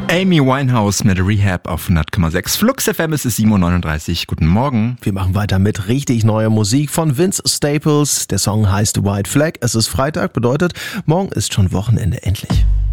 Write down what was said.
Amy Winehouse mit Rehab auf 100,6. Flux FM, es ist 7.39 Uhr. Guten Morgen. Wir machen weiter mit richtig neuer Musik von Vince Staples. Der Song heißt White Flag. Es ist Freitag, bedeutet, morgen ist schon Wochenende endlich.